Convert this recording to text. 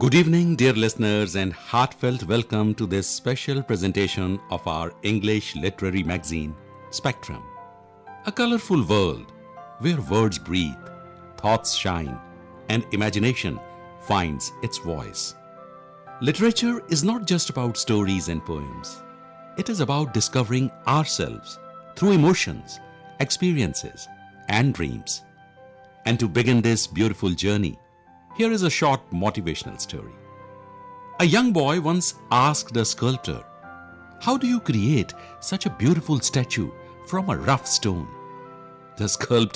Good evening, dear listeners, and heartfelt welcome to this special presentation of our English literary magazine, Spectrum. A colorful world where words breathe, thoughts shine, and imagination finds its voice. Literature is not just about stories and poems, it is about discovering ourselves through emotions, experiences, and dreams. And to begin this beautiful journey, here is a short motivational story. A young boy once asked a sculptor, "How do you create such a beautiful statue from a rough stone?" The sculptor